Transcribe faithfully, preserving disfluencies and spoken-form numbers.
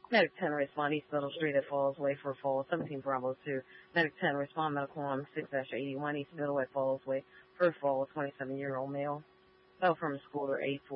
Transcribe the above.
Medic ten respond East Middle Street at Falls Way for Falls, seventeen Bravo two. Medic ten respond medical on six eighty-one East Middle at Falls Way for Falls, twenty-seven-year-old male. Fell from a scooter eight four.